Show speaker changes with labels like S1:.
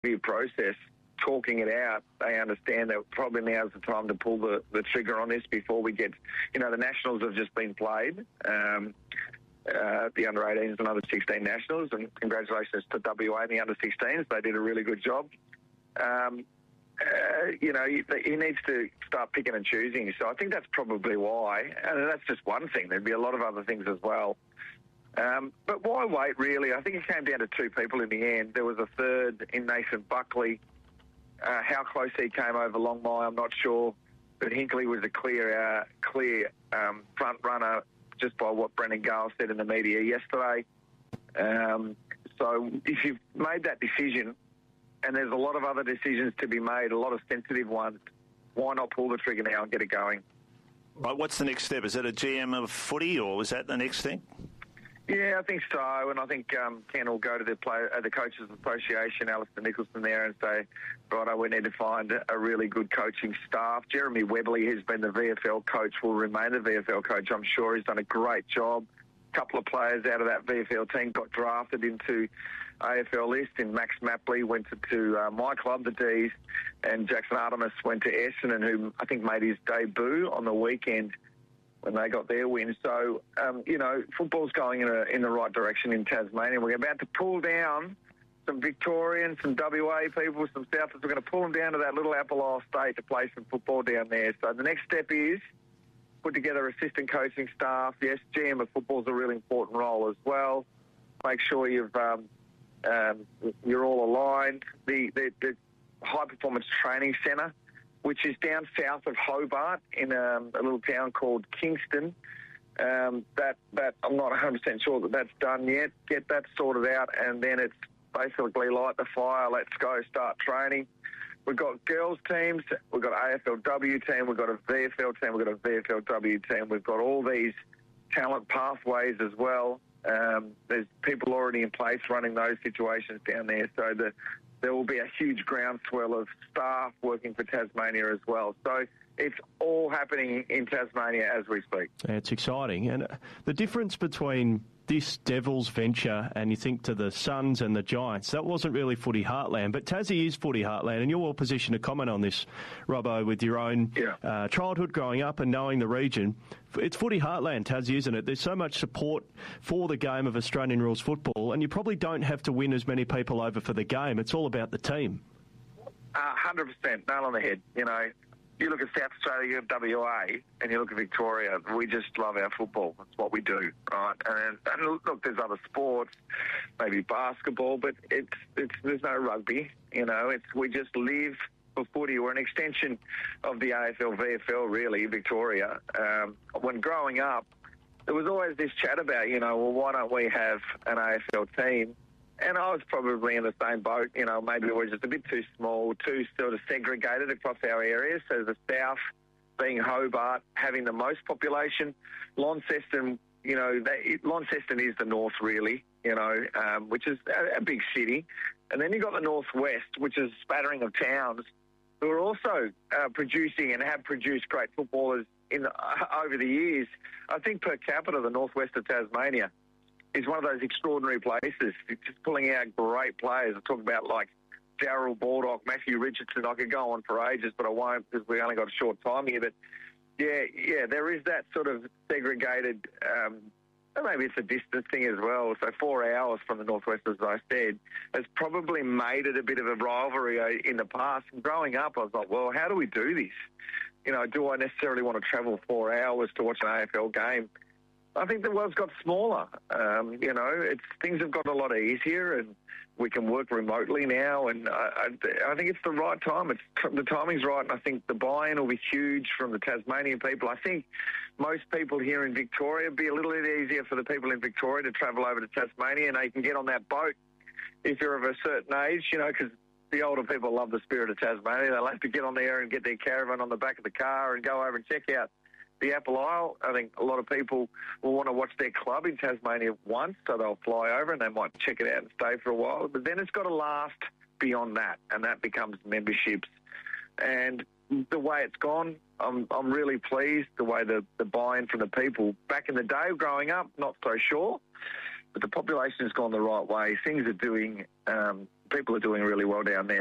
S1: interview process, talking it out, they understand that probably now's the time to pull the trigger on this before we get, the Nationals have just been played, the under-18s and under-16 Nationals, and congratulations to WA and the under-16s. They did a really good job. He needs to start picking and choosing. So I think that's probably why. And that's just one thing. There'd be a lot of other things as well. But why wait, really? I think it came down to two people in the end. There was a third in Nathan Buckley. How close he came over Longmire, I'm not sure. But Hinkley was a clear front runner just by what Brendan Gale said in the media yesterday. So if you've made that decision, and there's a lot of other decisions to be made, a lot of sensitive ones, why not pull the trigger now and get it going?
S2: Right, what's the next step? Is it a GM of footy, or is that the next thing?
S1: Yeah, I think so, and I think Ken will go to the Coaches Association, Alistair Nicholson there, and say, righto, we need to find a really good coaching staff. Jeremy Webley, who's been the VFL coach, will remain the VFL coach. I'm sure he's done a great job. A couple of players out of that VFL team got drafted into AFL list, and Max Mapley went to my club, the D's, and Jackson Artemis went to Essendon, who I think made his debut on the weekend when they got their win. So, football's going in the right direction in Tasmania. We're about to pull down some Victorians, some WA people, some Southers. We're going to pull them down to that little Apple Isle state to play some football down there. So the next step is put together assistant coaching staff. Yes, GM of football is a really important role as well. Make sure you're all aligned. The High Performance Training Centre, which is down south of Hobart in a little town called Kingston. That I'm not 100% sure that that's done yet. Get that sorted out, and then it's basically light the fire. Let's go, start training. We've got girls teams. We've got AFLW team. We've got a VFL team. We've got a VFLW team. We've got all these talent pathways as well. There's people already in place running those situations down there, so there will be a huge groundswell of staff working for Tasmania as well. So it's all happening in Tasmania as we speak.
S3: Yeah, it's exciting. And the difference between this Devils venture and you think to the Suns and the Giants, that wasn't really footy heartland, but Tassie is footy heartland, and you're well positioned to comment on this, Robbo, with your own childhood growing up and knowing the region. It's footy heartland, Tassie, isn't it? There's so much support for the game of Australian rules football, and you probably don't have to win as many people over for the game. It's all about the team.
S1: 100%, nail on the head. You look at South Australia, you have WA, and you look at Victoria. We just love our football. That's what we do, right? And look, there's other sports, maybe basketball, but there's no rugby. We just live for footy. We're an extension of the AFL, VFL, really, Victoria. When growing up, there was always this chat about, why don't we have an AFL team? And I was probably in the same boat. Maybe we're just a bit too small, too sort of segregated across our areas. So the south being Hobart, having the most population, Launceston, Launceston is the north really, which is a big city. And then you've got the northwest, which is a spattering of towns who are also producing and have produced great footballers over the years. I think per capita, the northwest of Tasmania is one of those extraordinary places. It's just pulling out great players. I talk about like Darryl Baldock, Matthew Richardson. I could go on for ages, but I won't because we only got a short time here. But yeah, there is that sort of segregated, maybe it's a distance thing as well. So 4 hours from the northwest, as I said, has probably made it a bit of a rivalry in the past. And growing up, I was like, well, how do we do this? Do I necessarily want to travel 4 hours to watch an AFL game? I think the world's got smaller. Things have got a lot easier, and we can work remotely now. And I think it's the right time. The timing's right, and I think the buy-in will be huge from the Tasmanian people. I think most people here in Victoria, it'd be a little bit easier for the people in Victoria to travel over to Tasmania, and they can get on that boat if you're of a certain age, because the older people love the spirit of Tasmania. They'll have to get on there and get their caravan on the back of the car and go over and check out the Apple Isle. I think a lot of people will want to watch their club in Tasmania once, so they'll fly over and they might check it out and stay for a while. But then it's got to last beyond that, and that becomes memberships. And the way it's gone, I'm really pleased, the way the buy-in from the people. Back in the day, growing up, not so sure, but the population has gone the right way. Things are doing people are doing really well down there.